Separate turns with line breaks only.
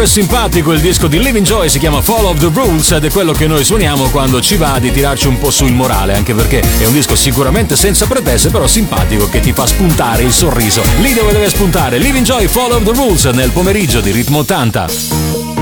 e simpatico il disco di Living Joy, si chiama Follow the Rules ed è quello che noi suoniamo quando ci va di tirarci un po' su il morale, anche perché è un disco sicuramente senza pretese, però simpatico, che ti fa spuntare il sorriso lì dove deve spuntare. Living Joy, Follow the Rules nel pomeriggio di Ritmo 80.